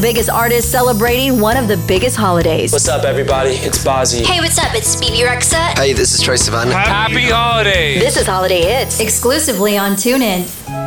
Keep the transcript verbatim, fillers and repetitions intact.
Biggest artists celebrating one of the biggest holidays. What's up, everybody? It's Bozzy. Hey, what's up? It's B B Rexa. Hey, this is Troye Sivan. Happy holidays. This is Holiday Hits, exclusively on TuneIn.